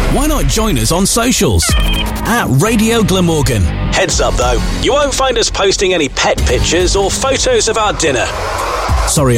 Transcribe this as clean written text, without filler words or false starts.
Why not join us on socials at Radio Glamorgan? Heads up though, you won't find us posting any pet pictures or photos of our dinner. Sorry,